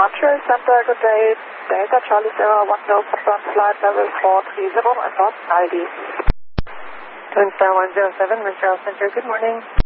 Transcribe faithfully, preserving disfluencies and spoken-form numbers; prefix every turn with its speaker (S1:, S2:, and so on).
S1: Departure Center, good day. Delta Charlie Sierra one zero from flight level four three zero and not I D.
S2: Twin Star one zero seven, Montreal Center, good morning.